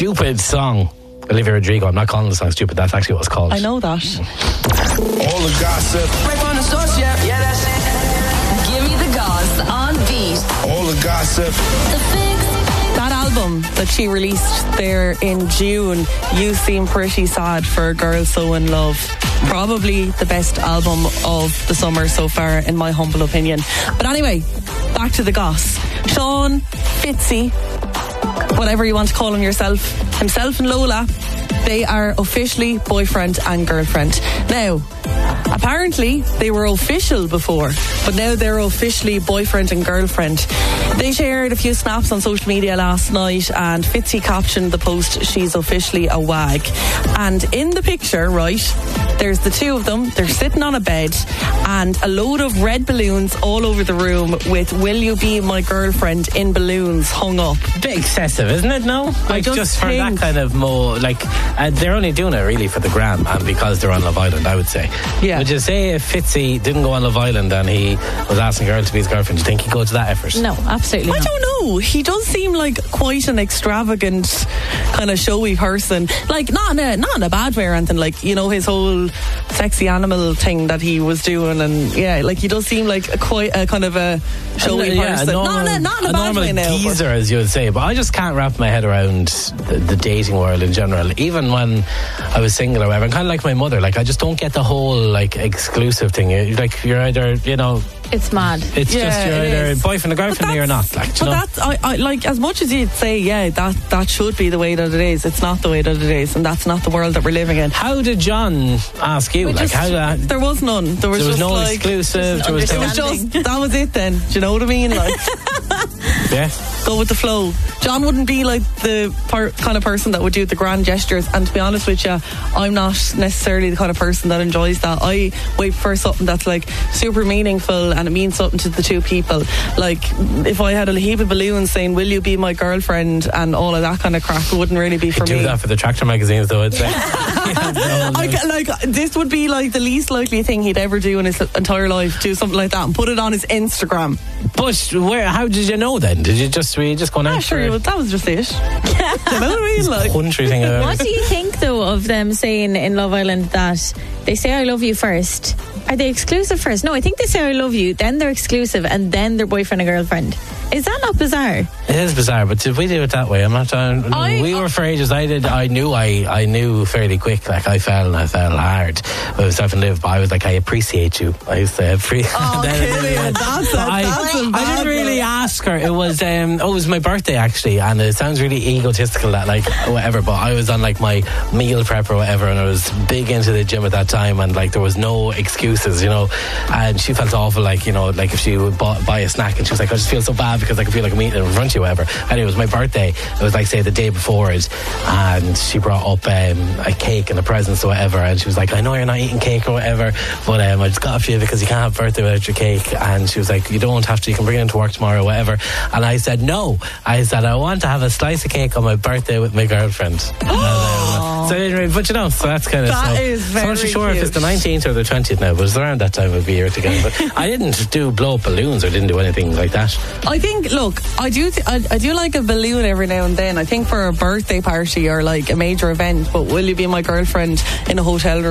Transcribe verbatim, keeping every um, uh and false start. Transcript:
Stupid song. Olivia Rodrigo. I'm not calling the song stupid. That's actually what it's called. I know that. All the gossip. Right on the source, yeah, yeah, that's it. Give me the goss on beat. All the gossip. The Fix. That album that she released there in June, You Seem Pretty Sad for a Girl So In Love. Probably the best album of the summer so far, in my humble opinion. But anyway, back to the goss. Sean Fitzy, whatever you want to call him yourself, himself and Lola, they are officially boyfriend and girlfriend. Now, apparently they were official before, but now they're officially boyfriend and girlfriend. They shared a few snaps on social media last night, and Fitzy captioned the post, "She's officially a wag." And in the picture, right, there's the two of them. They're sitting on a bed and a load of red balloons all over the room with "Will you be my girlfriend" in balloons hung up. A bit excessive, isn't it? No, like just just, for think- that kind of more like uh, they're only doing it really for the gram and because they're on Love Island, I would say. Yeah. Would you say if Fitzy didn't go on Love Island and he was asking a girl to be his girlfriend, do you think he'd go to that effort? No, absolutely I not. don't know. He does seem like quite an extravagant, kind of showy person. Like, not in a, not in a bad way or anything. Like, you know, his whole sexy animal thing that he was doing. And yeah, like, he does seem like a quite a kind of a showy yeah, person. a normal, not in a, not in a, a bad normal way now. but- geezer, as you would say. But I just can't wrap my head around the, the dating world in general. Even when I was single or whatever, I'm kind of like my mother. Like, I just don't get the whole, like, exclusive thing. You- Like, you're either, you know... It's mad. It's Yeah, just you're it either is. boyfriend or girlfriend or you're not. Like, do But you know? that's, I, I, like, as much as you'd say, yeah, that, that should be the way that it is, it's not the way that it is, and that's not the world that we're living in. How did John ask you? We Like, just- how did there was none. There was there was just no like, exclusive? There was It no, was just, that was it then. Do you know what I mean? Like, yeah. go with the flow. John wouldn't be like the per- kind of person that would do the grand gestures, and to be honest with you, I'm not necessarily the kind of person that enjoys that. I wait for something that's like super meaningful and it means something to the two people. Like, if I had a heap of balloons saying "Will you be my girlfriend" and all of that kind of crap, it wouldn't really be for Do me. that for the tractor magazines, though, I'd say. I ca- like this would be like the least likely thing he'd ever do in his entire life. Do something like that and put it on his Instagram. But where? How did you know then? Did you just were you just going Ah, out sure, for it was- that was just it. You know what I mean? Like, country thing? I've ever What do you think, though, of them saying in Love Island that they say "I love you" first? Are they exclusive first? No, I think they say "I love you," then they're exclusive, and then they're boyfriend and girlfriend. Is that not bizarre? It is bizarre, but did we do it that way? I'm not trying. I- we were for ages. I did. I knew. I. I knew fairly quick. Like I fell and I fell hard. I was having to live, but I was like, I appreciate you. I used to appreciate. oh, Killian, that's a, I, that's a I bad didn't really one. ask her. It was um, oh, it was my birthday actually, and it sounds really egotistical that like whatever. But I was on like my meal prep or whatever, and I was big into the gym at that time, and like there was no excuses, you know. And she felt awful, like you know, like if she would buy, buy a snack, and she was like, I just feel so bad because I can feel like I'm eating in front of you, whatever. And it was my birthday. It was like say the day before it, and she brought up um, a cake and a presents or whatever, and she was like, I know you're not eating cake or whatever, but um, I just got a few because you can't have birthday without your cake. And she was like, you don't have to, you can bring it into work tomorrow or whatever. And I said no. I said I want to have a slice of cake on my birthday with my girlfriend. And, um, so anyway, but you know, so that's kind of That so, is so I'm not very sure if it's cute. the nineteenth or the twentieth now, but it's around that time of the year together. But I didn't do blow up balloons or didn't do anything like that. I think, look, I do, th- I, I do like a balloon every now and then. I think for a birthday party or like a major event, but will you be my girlfriend in a hotel room?